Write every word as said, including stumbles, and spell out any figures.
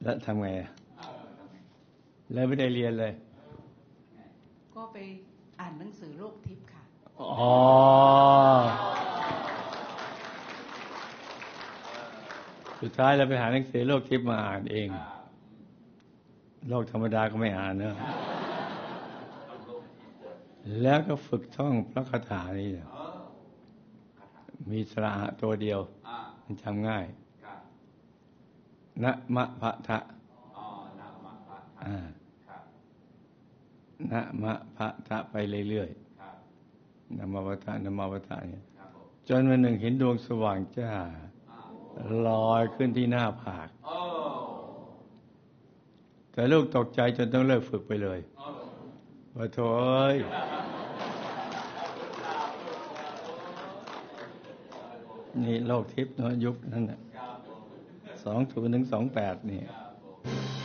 แล้วทำไงแล้วไม่ได้เรียนเลยก็ไปอ่านหนังสือโลกทิพย์ค่ะอ๋อสุดท้ายเราไปหาหนังสือโลกทิพย์มาอ่านเองโลกธรรมดาก็ไม่อ่านเนอะแล้วก็ฝึกท่องพระคาถานี่มีสระตัวเดียวมันจำง่ายนะมะพะทะนะมะพะทะไปเรื่อยๆนะมะพะทะนะมะพะทะเนี่ยจนวันหนึ่งเห็นดวงสว่างจ้าลอยขึ้นที่หน้าผากแต่ลูกตกใจจนต้องเลิกฝึกไปเลยว่าโถ่เอ้ยนี่โลกทิพย์เนาะยุคนั้นน่ะสองศูนย์ถึงสองแปดนี่